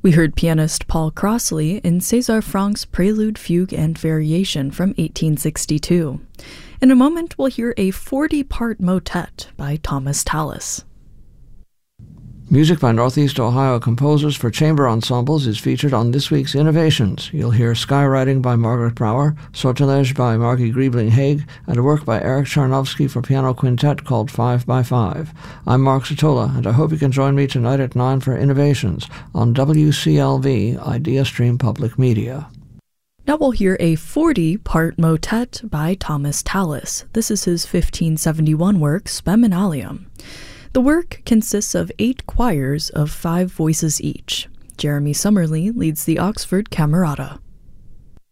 We heard pianist Paul Crossley in César Franck's Prelude, Fugue, and Variation from 1862. In a moment, we'll hear a 40-part motet by Thomas Tallis. Music by Northeast Ohio composers for chamber ensembles is featured on this week's Innovations. You'll hear Skywriting by Margaret Brower, Sortilege by Margie Griebling-Haig, and a work by Eric Charnovsky for piano quintet called 5x5. I'm Mark Sotola, and I hope you can join me tonight at 9 for Innovations on WCLV Idea Stream Public Media. Now we'll hear a 40-part motet by Thomas Tallis. This is his 1571 work, Spem in Alium. The work consists of 8 choirs of 5 voices each. Jeremy Summerly leads the Oxford Camerata.